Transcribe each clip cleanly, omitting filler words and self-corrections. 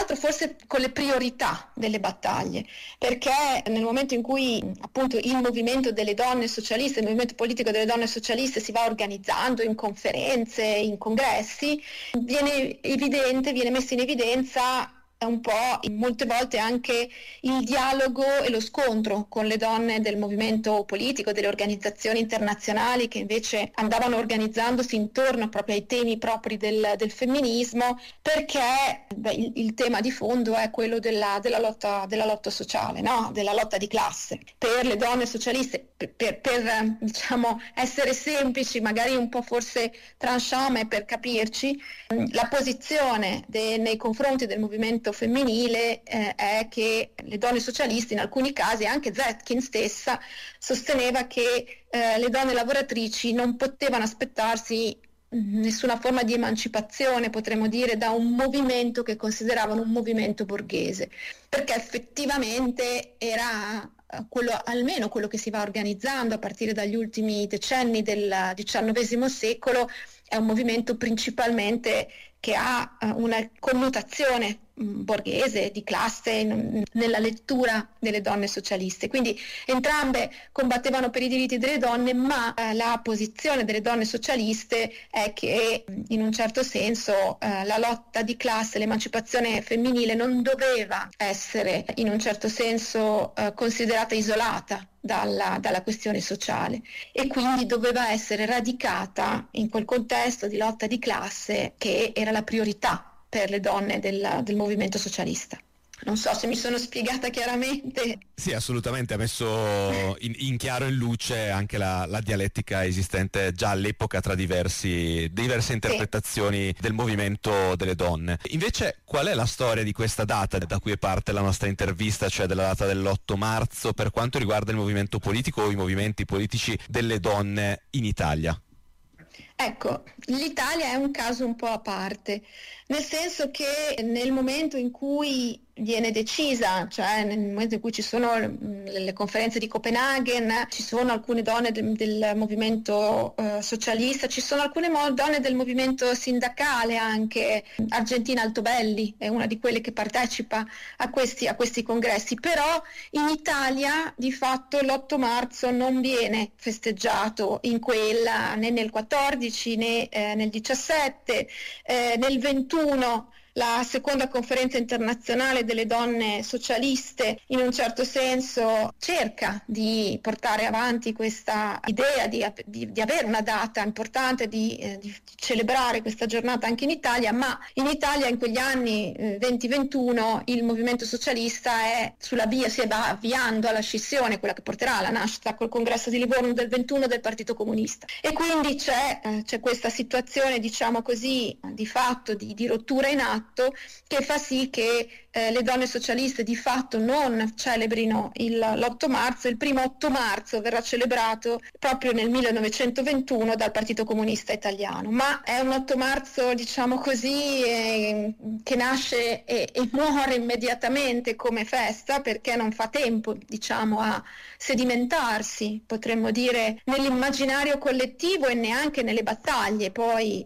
l'altro forse con le priorità delle battaglie, perché nel momento in cui appunto il movimento delle donne socialiste, il movimento politico delle donne socialiste si va organizzando in conferenze, in congressi, viene messo in evidenza un po' molte volte anche il dialogo e lo scontro con le donne del movimento politico, delle organizzazioni internazionali che invece andavano organizzandosi intorno proprio ai temi propri del femminismo, perché il tema di fondo è quello della lotta sociale, no? Della lotta di classe. Per le donne socialiste, per diciamo essere semplici, magari un po' forse tranchant, ma per capirci, la posizione nei confronti del movimento femminile è che le donne socialiste, in alcuni casi anche Zetkin stessa, sosteneva che le donne lavoratrici non potevano aspettarsi nessuna forma di emancipazione, potremmo dire, da un movimento che consideravano un movimento borghese, perché effettivamente era almeno quello che si va organizzando a partire dagli ultimi decenni del XIX secolo, è un movimento principalmente che ha una connotazione borghese, di classe, nella lettura delle donne socialiste. Quindi entrambe combattevano per i diritti delle donne, ma la posizione delle donne socialiste è che in un certo senso la lotta di classe, l'emancipazione femminile non doveva essere in un certo senso considerata isolata dalla questione sociale, e quindi doveva essere radicata in quel contesto di lotta di classe che era la priorità per le donne del movimento socialista. Non so se mi sono spiegata chiaramente. Sì, assolutamente, ha messo in chiaro e in luce anche la dialettica esistente già all'epoca tra diverse interpretazioni del movimento delle donne. Invece, qual è la storia di questa data da cui parte la nostra intervista, cioè della data dell'8 marzo, per quanto riguarda il movimento politico o i movimenti politici delle donne in Italia? Ecco, l'Italia è un caso un po' a parte, nel senso che nel momento in cui viene decisa, cioè nel momento in cui ci sono le conferenze di Copenaghen, ci sono alcune donne del movimento socialista, ci sono alcune donne del movimento sindacale anche. Argentina Altobelli è una di quelle che partecipa a questi congressi, però in Italia di fatto l'8 marzo non viene festeggiato né nel 14 né nel 17, nel 21 la seconda conferenza internazionale delle donne socialiste in un certo senso cerca di portare avanti questa idea di avere una data importante, di celebrare questa giornata anche in Italia, ma in Italia in quegli anni 20-21 il movimento socialista è sulla via, si va avviando alla scissione, quella che porterà alla nascita col congresso di Livorno del 21 del Partito Comunista, e quindi c'è questa situazione, diciamo così, di fatto di rottura in atto, che fa sì che le donne socialiste di fatto non celebrino l'8 marzo. Il primo 8 marzo verrà celebrato proprio nel 1921 dal Partito Comunista Italiano, ma è un 8 marzo, diciamo così, che nasce e muore immediatamente come festa, perché non fa tempo, diciamo, a sedimentarsi, potremmo dire, nell'immaginario collettivo e neanche nelle battaglie poi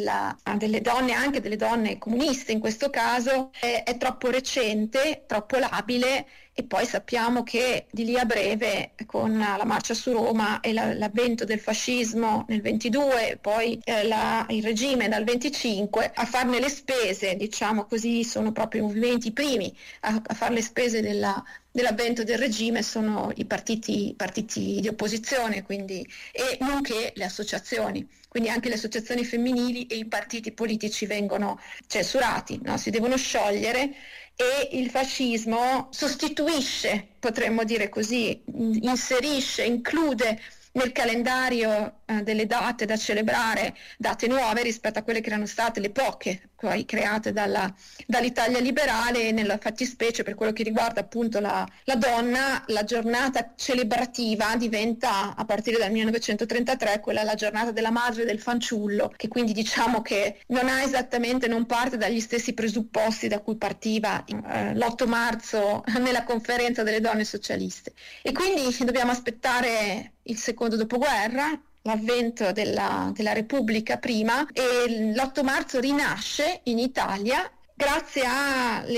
delle donne, anche delle donne comuniste in questo caso. È troppo recente, troppo labile, e poi sappiamo che di lì a breve, con la marcia su Roma e l'avvento del fascismo nel 22, poi il regime dal 25, a farne le spese, diciamo così, sono proprio i movimenti primi a fare le spese dell'avvento del regime sono i partiti di opposizione, quindi, e nonché le associazioni. Quindi anche le associazioni femminili e i partiti politici vengono censurati, no? Si devono sciogliere, e il fascismo sostituisce, potremmo dire così, inserisce, include nel calendario delle date da celebrare, date nuove rispetto a quelle che erano state le poche poi create dall'Italia liberale, e nella fattispecie per quello che riguarda appunto la donna, la giornata celebrativa diventa, a partire dal 1933, quella la giornata della madre e del fanciullo, che quindi diciamo che non parte dagli stessi presupposti da cui partiva l'8 marzo nella conferenza delle donne socialiste. E quindi dobbiamo aspettare il secondo dopoguerra, l'avvento della Repubblica prima, e l'8 marzo rinasce in Italia grazie alle